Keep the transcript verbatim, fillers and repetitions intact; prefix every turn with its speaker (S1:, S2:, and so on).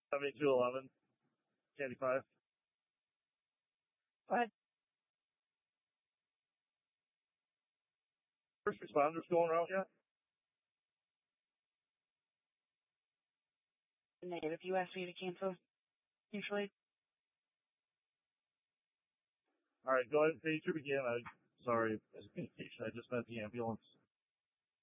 S1: seventy-two eleven, Candy five.
S2: Go ahead.
S1: First responders going around yet?
S2: Negative. You asked me to cancel. Usually.
S1: All right, go ahead and say to begin. I sorry, as communication. I just met the ambulance.